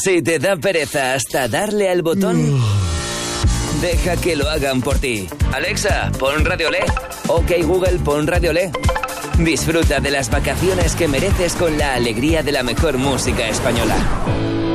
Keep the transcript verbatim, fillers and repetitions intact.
Si te da pereza hasta darle al botón, deja que lo hagan por ti. Alexa, pon Radio Olé. Ok Google, pon Radio Olé. Disfruta de las vacaciones que mereces con la alegría de la mejor música española.